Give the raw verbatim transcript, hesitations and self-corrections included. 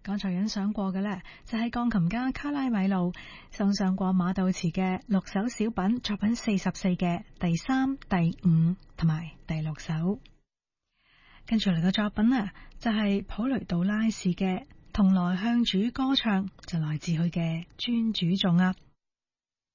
剛才欣賞過嘅呢，就係鋼琴家卡拉米路送上過馬杜茨嘅六首小品作品四十四嘅第三、第五同埋第六首。跟住嚟嘅作品呢，就係普雷杜拉士嘅《同來向主歌唱》，就來自佢嘅尊主頌啊。